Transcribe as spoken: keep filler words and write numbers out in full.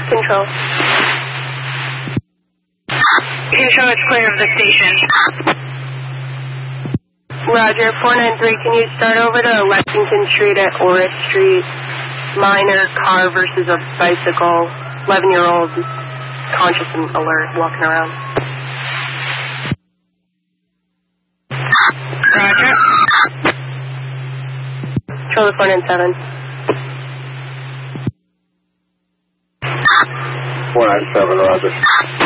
Control. Control, it's clear of the station. Roger, four nine three, can you start over to Lexington Street at Orris Street? Minor car versus a bicycle. eleven-year-old conscious and alert, walking around. Roger. Control four nine seven. four nine seven, Roger.